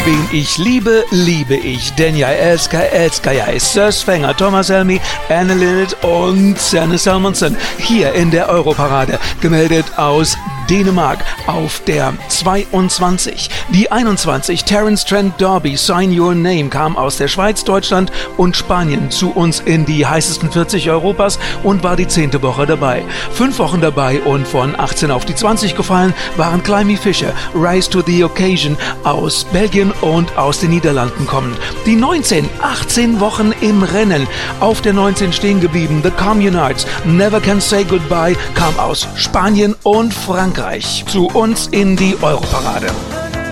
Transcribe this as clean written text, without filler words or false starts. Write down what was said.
Wen ich liebe, liebe ich. Den jag älskar jag. Sös Fenger, Thomas Helmy, Anne Linnet und Janne Salmonsen hier in der Europarade. Gemeldet aus Dänemark auf der 22. Die 21, Terence Trent D'Arby, Sign Your Name, kam aus der Schweiz, Deutschland und Spanien zu uns in die heißesten 40 Europas und war die 10. Woche dabei. 5 Wochen dabei und von 18 auf die 20 gefallen waren Climby Fisher, Rise to the Occasion aus Belgien und aus den Niederlanden kommend. Die 19, 18 Wochen im Rennen. Auf der 19 stehen geblieben, The Communards, Never Can Say Goodbye, kam aus Spanien und Frankreich zu uns in die Europarade.